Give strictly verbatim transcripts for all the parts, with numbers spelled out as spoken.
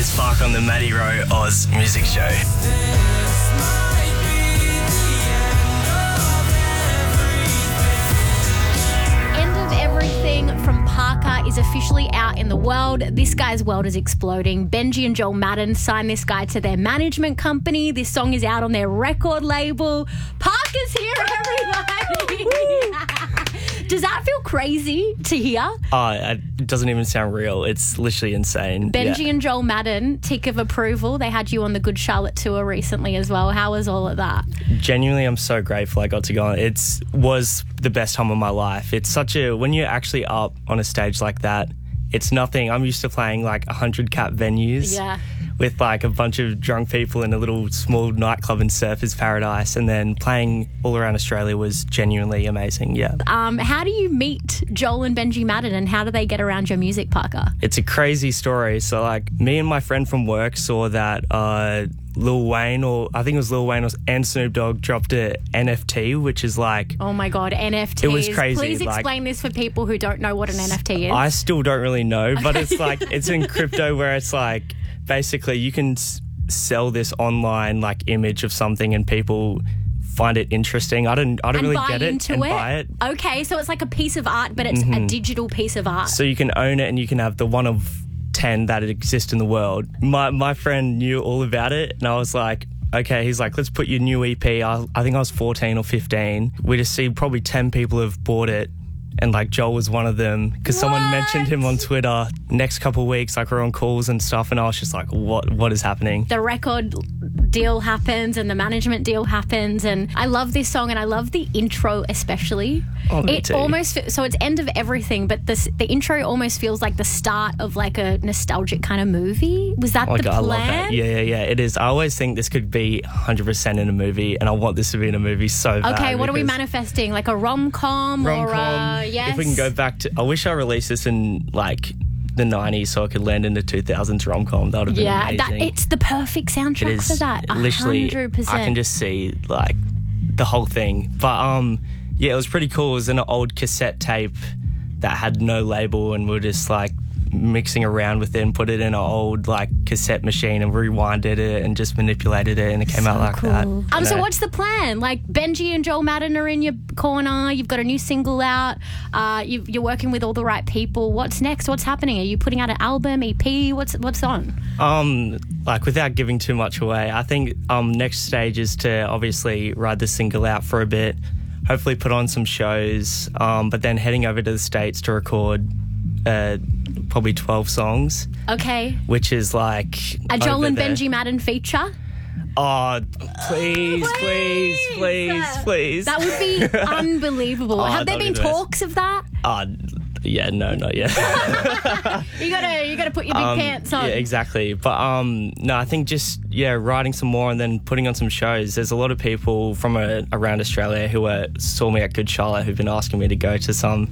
It's Park on the Matty Rowe Oz Music Show. End of Everything from Parker is officially out in the world. This guy's world is exploding. Benji and Joel Madden signed this guy to their management company. This song is out on their record label. Parker's here, everybody. Does that feel crazy to hear? Oh, it doesn't even sound real. It's literally insane. Benji yeah. and Joel Madden, tick of approval. They had you on the Good Charlotte tour recently as well. How was all of that? Genuinely, I'm so grateful I got to go on. It was the best time of my life. It's such a, when you're actually up on a stage like that, it's nothing. I'm used to playing like one hundred cap venues. Yeah. With like a bunch of drunk people in a little small nightclub in Surfers Paradise, and then playing all around Australia was genuinely amazing, yeah. Um, how do you meet Joel and Benji Madden, and how do they get around your music, Parker? It's a crazy story. So like me and my friend from work saw that uh, Lil Wayne, or I think it was Lil Wayne and Snoop Dogg dropped a N F T, which is like... Oh my God, N F Ts. It was crazy. Please like, explain this for people who don't know what an N F T is. I still don't really know, but it's like, it's in crypto where it's like, basically you can s- sell this online like image of something and people find it interesting. I don't I don't and really buy get it into and it. buy it. Okay, so it's like a piece of art, but it's Mm-hmm. a digital piece of art. So you can own it and you can have the one of ten that exist in the world. My my friend knew all about it and I was like, okay, he's like, let's put your new E P. I, I think I was fourteen or fifteen. We just see probably ten people have bought it. And like Joel was one of them because someone mentioned him on Twitter. Next couple of weeks, like we're on calls and stuff, and I was just like, "What? What is happening?" The record deal happens and the management deal happens, and I love this song and I love the intro especially. Oh, me it too. almost so it's End of Everything, but this, the intro almost feels like the start of like a nostalgic kind of movie. Was that Oh, the God, plan? I love that. Yeah, yeah, yeah. It is. I always think this could be one hundred percent in a movie, and I want this to be in a movie so bad. Okay, what are we because manifesting? Like a rom-com, or rom-com. a, yes? If we can go back to, I wish I released this in like the nineties so I could land into two thousands rom-com. That would have been Yeah, amazing. that, it's the perfect soundtrack It is for that. literally, one hundred percent. I can just see like the whole thing. But um, yeah, it was pretty cool. It was an old cassette tape that had no label, and we we're just like mixing around with it and put it in an old like cassette machine and rewinded it and just manipulated it, and it came So out like cool. that. Um, You so know? what's the plan? Like Benji and Joel Madden are in your corner. You've got a new single out. Uh, you've, you're working with all the right people. What's next? What's happening? Are you putting out an album, E P? What's what's on? Um, like without giving too much away, I think um next stage is to obviously ride the single out for a bit, hopefully put on some shows, um, but then heading over to the States to record uh probably twelve songs, Okay. which is like A Joel over and there. Benji Madden feature? Oh, please, please, please, please. That would be unbelievable. Oh, Have there that'd been be the best. talks of that? Oh, yeah, no, not yet. You gotta you gotta put your big Um, pants on. Yeah, exactly. But um, no, I think just yeah, writing some more and then putting on some shows. There's a lot of people from uh around Australia who uh, saw me at Good Charlotte who've been asking me to go to some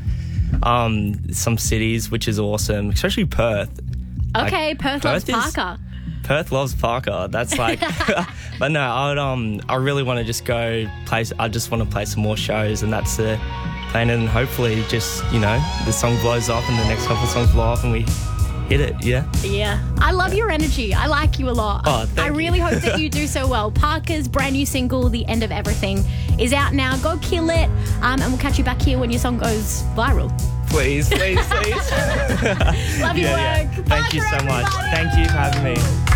um some cities, which is awesome, especially Perth. Okay, Like, Perth loves Perth is- Parker. Perth loves Parker. That's like, but no, I would, um, I really want to just go play. I just want to play some more shows, and that's the plan. And hopefully, just you know, the song blows up, and the next couple of songs blow up, and we hit it. Yeah. Yeah. I love your energy. I like you a lot. Oh, thank I you. really hope that you do so well. Parker's brand new single, The End of Everything, is out now. Go kill it. Um, and we'll catch you back here when your song goes viral. Please, please, please. Love your Yeah, yeah. work. Thank you Bye so for much. everybody. Thank you for having me.